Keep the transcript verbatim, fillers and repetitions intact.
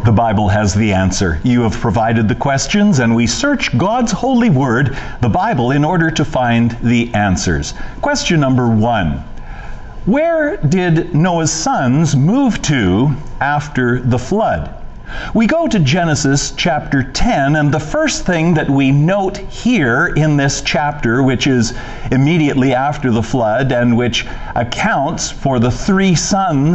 The Bible has the answer. You have provided the questions, and we search God's holy word, the Bible, in order to find the answers. Question number one. Where did Noah's sons move to after the flood? We go to Genesis chapter ten, and the first thing that we note here in this chapter, which is immediately after the flood and which accounts for the three sons